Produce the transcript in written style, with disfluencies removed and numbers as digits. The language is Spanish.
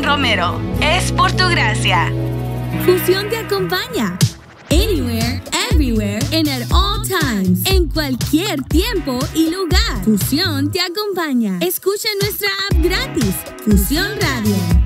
Romero. Es por tu gracia. Fusión te acompaña. Anywhere, everywhere, and at all times. En cualquier tiempo y lugar. Fusión te acompaña. Escucha nuestra app gratis. Fusión Radio.